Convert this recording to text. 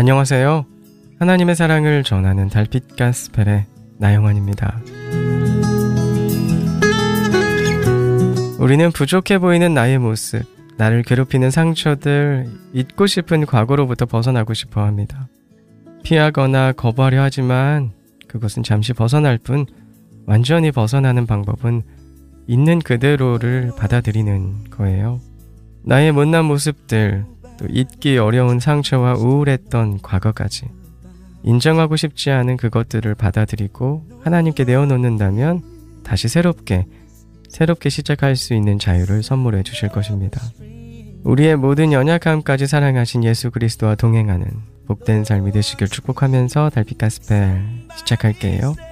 안녕하세요. 하나님의 사랑을 전하는 달빛 가스펠의 나영환입니다. 우리는 부족해 보이는 나의 모습, 나를 괴롭히는 상처들, 잊고 싶은 과거로부터 벗어나고 싶어 합니다. 피하거나 거부하려 하지만 그것은 잠시 벗어날 뿐, 완전히 벗어나는 방법은 있는 그대로를 받아들이는 거예요. 나의 못난 모습들, 또 잊기 어려운 상처와 우울했던 과거까지 인정하고 싶지 않은 그것들을 받아들이고 하나님께 내어놓는다면 다시 새롭게 시작할 수 있는 자유를 선물해 주실 것입니다. 우리의 모든 연약함까지 사랑하신 예수 그리스도와 동행하는 복된 삶이 되시길 축복하면서 달빛 가스펠 시작할게요.